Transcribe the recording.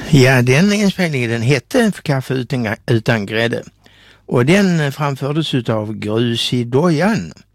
Ja, den inspelningen den hette Kaffe utan grädde och den framfördes av Grus i dojan.